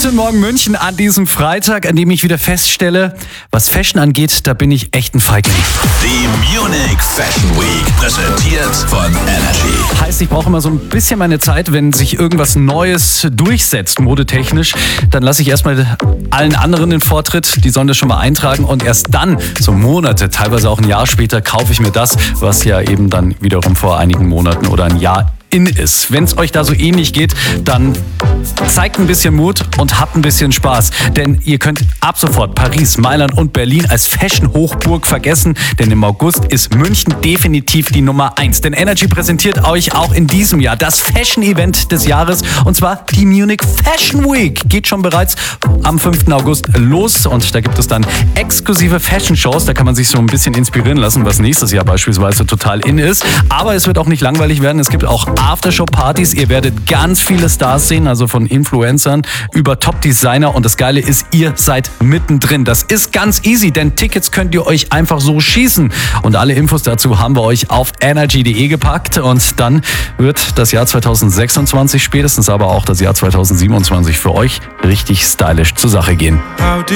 Guten Morgen München an diesem Freitag, an dem ich wieder feststelle, was Fashion angeht, da bin ich echt ein Feigling. Die Munich Fashion Week, präsentiert von Energy. Heißt, ich brauche immer so ein bisschen meine Zeit, wenn sich irgendwas Neues durchsetzt, modetechnisch. Dann lasse ich erstmal allen anderen den Vortritt, die sollen das schon mal eintragen und erst dann, so Monate, teilweise auch ein Jahr später, kaufe ich mir das, was ja eben dann wiederum vor einigen Monaten oder ein Jahr in ist. Wenn es euch da so ähnlich geht, dann zeigt ein bisschen Mut und habt ein bisschen Spaß. Denn ihr könnt ab sofort Paris, Mailand und Berlin als Fashion-Hochburg vergessen. Denn im August ist München definitiv die Nummer 1. Denn Energy präsentiert euch auch in diesem Jahr das Fashion-Event des Jahres. Und zwar die Munich Fashion Week. Geht schon bereits am 5. August los. Und da gibt es dann exklusive Fashion-Shows. Da kann man sich so ein bisschen inspirieren lassen, was nächstes Jahr beispielsweise total in ist. Aber es wird auch nicht langweilig werden. Es gibt auch Aftershow-Partys. Ihr werdet ganz viele Stars sehen, also von Influencern über Top-Designer. Und das Geile ist, ihr seid mittendrin. Das ist ganz easy, denn Tickets könnt ihr euch einfach so schießen. Und alle Infos dazu haben wir euch auf energy.de gepackt. Und dann wird das Jahr 2026 spätestens, aber auch das Jahr 2027 für euch richtig stylisch zur Sache gehen.